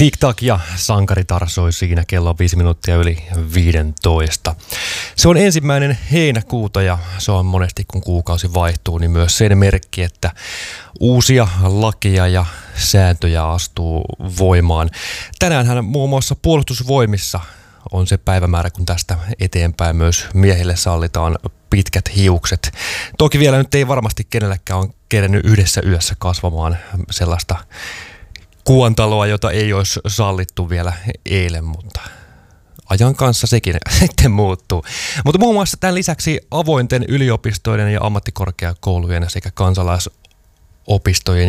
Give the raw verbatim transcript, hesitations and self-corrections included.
Tik-tak ja Sankaritar soi siinä, kello on viisi minuuttia yli viisitoista. Se on ensimmäinen heinäkuuta ja se on monesti kun kuukausi vaihtuu, niin myös sen merkki, että uusia lakia ja sääntöjä astuu voimaan. Tänäänhän muun muassa Puolustusvoimissa on se päivämäärä, kun tästä eteenpäin myös miehille sallitaan pitkät hiukset. Toki vielä nyt ei varmasti kenelläkään ole kerennyt yhdessä yössä kasvamaan sellaista kuontaloa, jota ei olisi sallittu vielä eilen, mutta ajan kanssa sekin sitten muuttuu. Mutta muun muassa tämän lisäksi avointen yliopistojen ja ammattikorkeakoulujen sekä kansalaisopistojen